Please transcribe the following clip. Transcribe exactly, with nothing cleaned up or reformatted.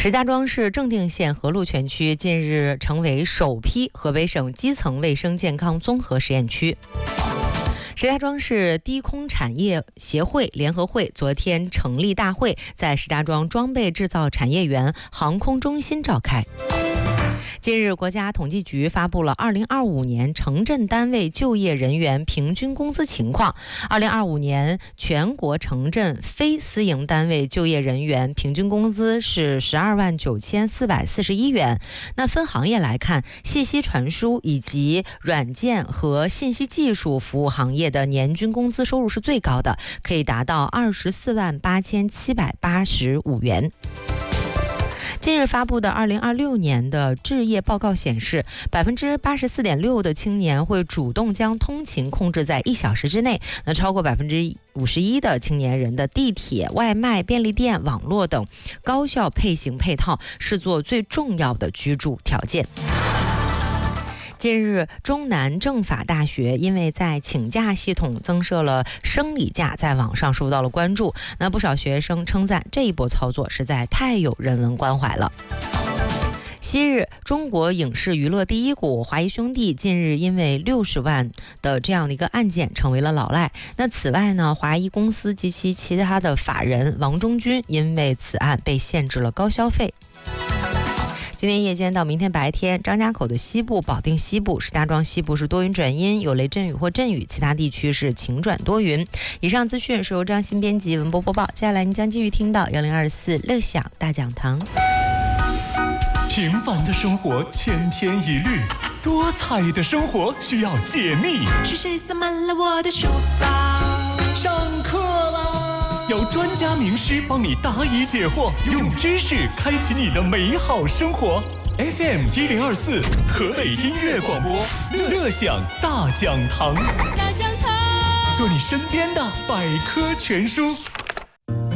石家庄市正定县河路全区近日成为首批河北省基层卫生健康综合实验区。石家庄市低空产业协会联合会昨天成立大会在石家庄装备制造产业园航空中心召开。近日，国家统计局发布了二零二五年城镇单位就业人员平均工资情况。二零二五年全国城镇非私营单位就业人员平均工资是十二万九千四百四十一元。那分行业来看，信息传输以及软件和信息技术服务行业的年均工资收入是最高的，可以达到二十四万八千七百八十五元。近日发布的二零二六年的置业报告显示，百分之八十四点六的青年会主动将通勤控制在一小时之内。那超过百分之五十一的青年人的地铁、外卖、便利店、网络等高效配行配套视作最重要的居住条件。近日，中南政法大学因为在请假系统增设了生理假，在网上受到了关注。那不少学生称赞这一波操作实在太有人文关怀了。昔日中国影视娱乐第一股华谊兄弟近日因为六十万的这样的一个案件成为了老赖。那此外呢，华谊公司及其其他的法人王中军因为此案被限制了高消费。今天夜间到明天白天，张家口的西部、保定西部、石家庄西部是多云转阴，有雷阵雨或阵雨，其他地区是晴转多云。以上资讯是由张鑫编辑文播播报。接下来您将继续听到幺零二四乐享大讲堂。 平凡的生活千篇一律，多彩的生活需要解密。 是谁塞满了我的书包？ 上课啦！有专家名师帮你答疑解惑，用知识开启你的美好生活。F M 一零二四，河北音乐广播，乐享大讲堂。 大讲堂， 做你身边的百科全书。